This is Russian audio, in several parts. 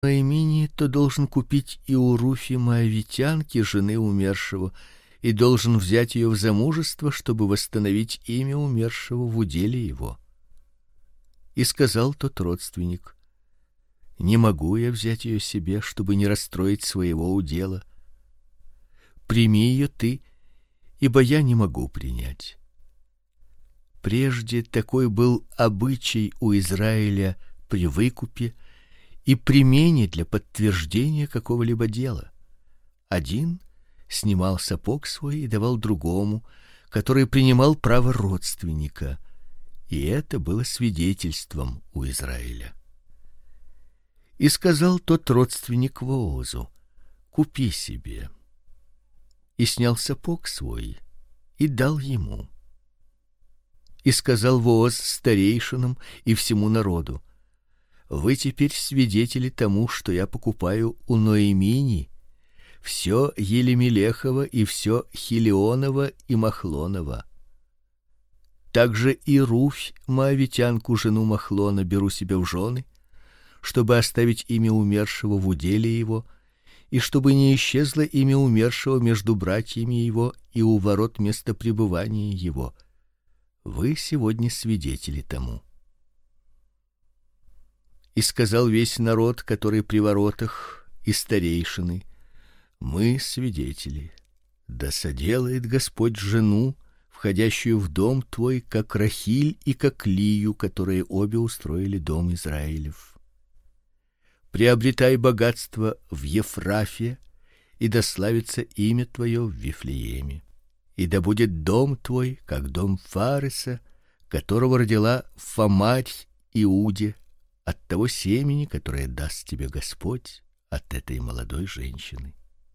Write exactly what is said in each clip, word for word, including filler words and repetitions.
Ноэмии, то должен купить и у Руфи моавитянки, жены умершего, и должен взять ее в замужество, чтобы восстановить имя умершего в уделе его. И сказал тот родственник: не могу я взять ее себе, чтобы не расстроить своего удела. Прими ее ты, ибо я не могу принять. Прежде такой был обычай у Израиля при выкупе и примене для подтверждения какого-либо дела. Один снимал сапог свой и давал другому, который принимал право родственника, и это было свидетельством у Израиля. И сказал тот родственник Воозу: купи себе. И снял сапог свой и дал ему. И сказал Вооз старейшинам и всему народу: вы теперь свидетели тому, что я покупаю у Ноэмии все Елемелехово и все Хилионово и Махлоново. Также и Руфь, моавитянку, жену Махлона, беру себе в жены, чтобы оставить имя умершего в уделе его, и чтобы не исчезло имя умершего между братьями его и у ворот места пребывания его. Вы сегодня свидетели тому. И сказал весь народ, который при воротах, и старейшины: мы свидетели. Да соделает Господь жену, входящую в дом твой, как Рахиль и как Лию, которые обе устроили дом Израилев. Приобретай богатство в Ефрафе, и да славится имя твое в Вифлееме. И да будет дом твой, как дом Фареса, которого родила Фамарь Иуде, от того семени, которое даст тебе Господь от этой молодой женщины.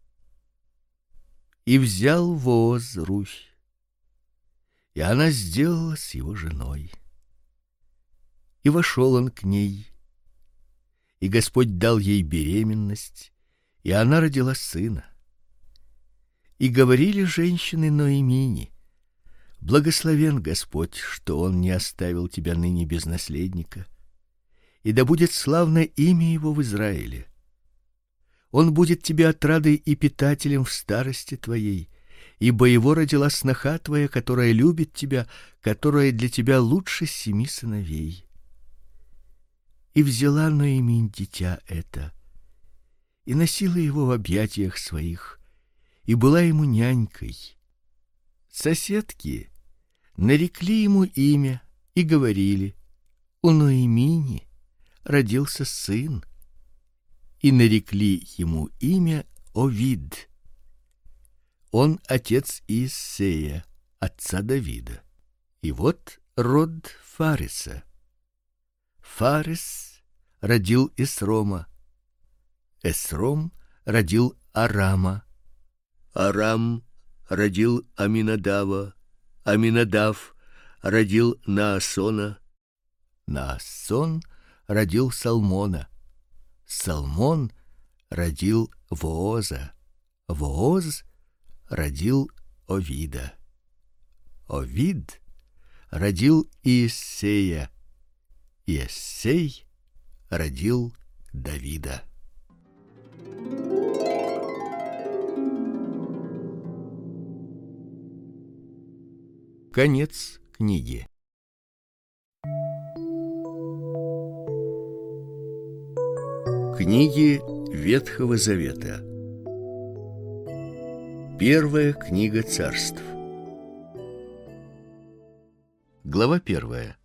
И взял Вооз Руфь, и она сделалась его женой. И вошел он к ней, и Господь дал ей беременность, и она родила сына. И говорили женщины Ноэмии: благословен Господь, что он не оставил тебя ныне без наследника, и да будет славно имя его в Израиле. Он будет тебе отрадой и питателем в старости твоей, ибо его родила сноха твоя, которая любит тебя, которая для тебя лучше семи сыновей. И взяла Ноэмин дитя это, и носила его в объятиях своих, и была ему нянькой. Соседки нарекли ему имя и говорили: у Ноэмини родился сын, и нарекли ему имя Овид. Он отец Иессея, отца Давида. И вот род Фареса. Фарес родил Эсрома. Эсром родил Арама. Арам родил Аминадава. Аминадав родил Наасона. Наасон родил Салмона. Салмон родил Вооза. Вооз родил Овида. Овид родил Иессея. Иессей родил Давида. Конец книги. Книги Ветхого Завета. Первая книга Царств. Глава первая.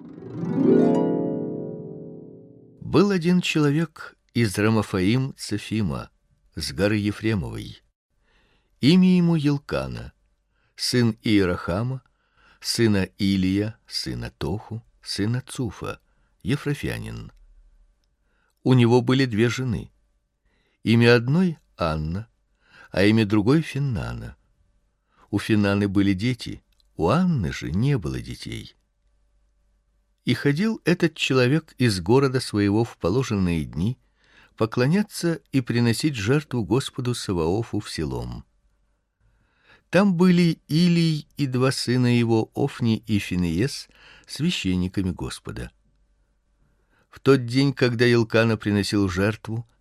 Был один человек из Рамафаим Цефима, с горы Ефремовой. Имя ему Елкана, сын Иерахама, сына Илия, сына Тоху, сына Цуфа, ефрафянин. У него были две жены. Имя одной Анна, а имя другой Финнана. У Финнаны были дети, у Анны же не было детей. И ходил этот человек из города своего в положенные дни поклоняться и приносить жертву Господу Саваофу в Силом. Там были Илий и два сына его, Офни и Финеес, священниками Господа. В тот день, когда Илкана приносил жертву,